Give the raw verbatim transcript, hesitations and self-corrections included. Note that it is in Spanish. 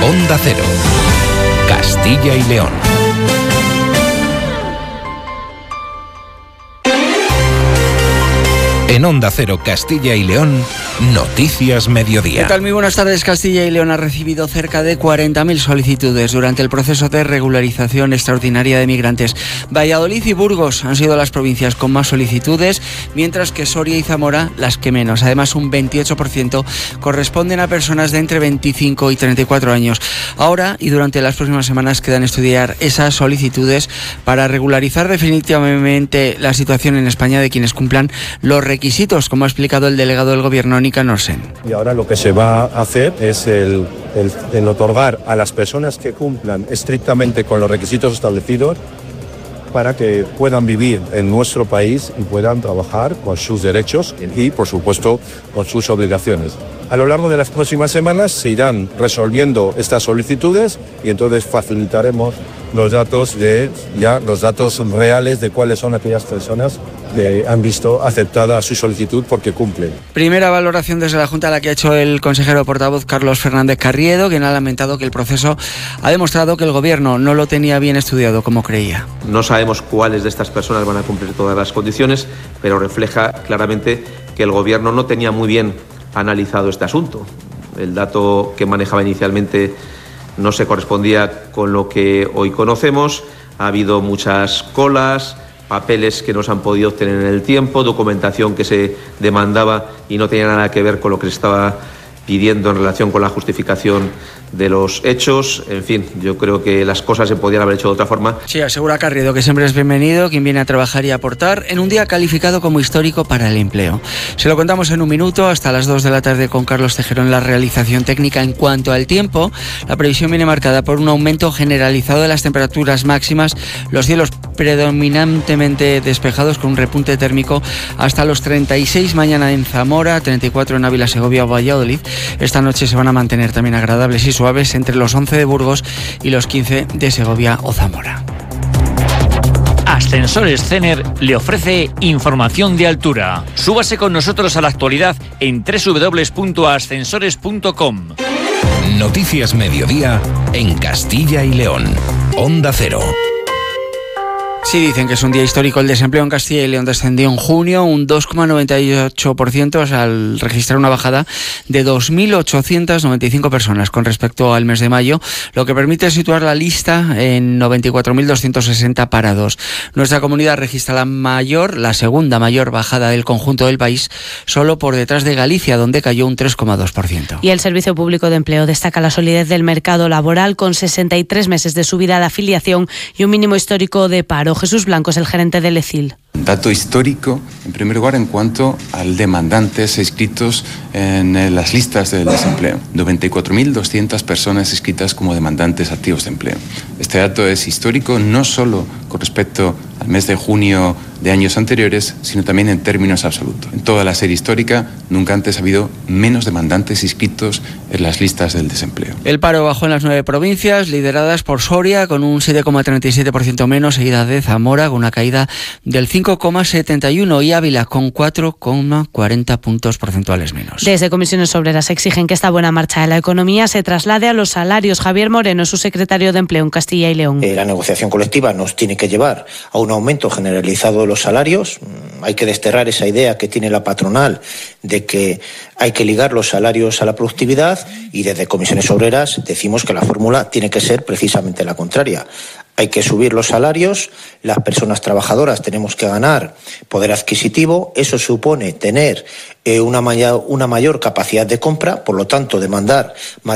Onda Cero, Castilla y León. En Onda Cero, Castilla y León, Noticias Mediodía. ¿Qué tal? Muy buenas tardes. Castilla y León ha recibido cerca de cuarenta mil solicitudes durante el proceso de regularización extraordinaria de migrantes. Valladolid y Burgos han sido las provincias con más solicitudes, mientras que Soria y Zamora las que menos. Además, un veintiocho por ciento corresponden a personas de entre veinticinco y treinta y cuatro años. Ahora y durante las próximas semanas quedan estudiar esas solicitudes para regularizar definitivamente la situación en España de quienes cumplan los requisitos. requisitos, como ha explicado el delegado del Gobierno, Nicanor Sen. Y ahora lo que se va a hacer es el, el, el otorgar a las personas que cumplan estrictamente con los requisitos establecidos para que puedan vivir en nuestro país y puedan trabajar con sus derechos y, por supuesto, con sus obligaciones. A lo largo de las próximas semanas se irán resolviendo estas solicitudes y entonces facilitaremos los datos de ya los datos reales de cuáles son aquellas personas que han visto aceptada su solicitud porque cumplen. Primera valoración desde la Junta, la que ha hecho el consejero portavoz Carlos Fernández Carriedo, quien ha lamentado que el proceso ha demostrado que el Gobierno no lo tenía bien estudiado como creía. No sabemos cuáles de estas personas van a cumplir todas las condiciones, pero refleja claramente que el Gobierno no tenía muy bien analizado este asunto. El dato que manejaba inicialmente no se correspondía con lo que hoy conocemos. Ha habido muchas colas, papeles que no se han podido obtener en el tiempo, documentación que se demandaba y no tenía nada que ver con lo que se estaba pidiendo en relación con la justificación de los hechos. En fin, yo creo que las cosas se podían haber hecho de otra forma. Sí, asegura Carriedo que siempre es bienvenido quien viene a trabajar y aportar en un día calificado como histórico para el empleo. Se lo contamos en un minuto, hasta las dos de la tarde con Carlos Tejero en la realización técnica. En cuanto al tiempo, la previsión viene marcada por un aumento generalizado de las temperaturas máximas, los cielos predominantemente despejados con un repunte térmico hasta los treinta y seis mañana en Zamora, treinta y cuatro en Ávila, Segovia o Valladolid. Esta noche se van a mantener también agradables y suaves entre los once de Burgos y los quince de Segovia o Zamora. Ascensores Cener le ofrece información de altura. Súbase con nosotros a la actualidad en doble u doble u doble u punto ascensores punto com. Noticias Mediodía en Castilla y León. Onda Cero. Sí, dicen que es un día histórico. El desempleo en Castilla y León descendió en junio un dos coma noventa y ocho por ciento al registrar una bajada de dos mil ochocientas noventa y cinco personas con respecto al mes de mayo, lo que permite situar la lista en noventa y cuatro mil doscientos sesenta parados. Nuestra comunidad registra la mayor, la segunda mayor bajada del conjunto del país, solo por detrás de Galicia, donde cayó un tres coma dos por ciento. Y el Servicio Público de Empleo destaca la solidez del mercado laboral con sesenta y tres meses de subida de afiliación y un mínimo histórico de paro. Jesús Blanco es el gerente del E C I L. Dato histórico, en primer lugar, en cuanto al demandantes inscritos en las listas del desempleo. noventa y cuatro mil doscientas personas inscritas como demandantes activos de empleo. Este dato es histórico no solo con respecto al mes de junio de años anteriores, sino también en términos absolutos. En toda la serie histórica, nunca antes ha habido menos demandantes inscritos en las listas del desempleo. El paro bajó en las nueve provincias, lideradas por Soria, con un siete coma treinta y siete por ciento menos, seguida de Zamora, con una caída del cinco coma setenta y uno, y Ávila, con cuatro coma cuarenta puntos porcentuales menos. Desde Comisiones Obreras exigen que esta buena marcha de la economía se traslade a los salarios. Javier Moreno, su secretario de Empleo en Castilla y León. Eh, la negociación colectiva nos tiene que llevar a un aumento generalizado de los salarios. Hay que desterrar esa idea que tiene la patronal de que hay que ligar los salarios a la productividad, y desde Comisiones Obreras decimos que la fórmula tiene que ser precisamente la contraria. Hay que subir los salarios, las personas trabajadoras tenemos que ganar poder adquisitivo, eso supone tener eh, una, mayor, una mayor capacidad de compra, por lo tanto demandar más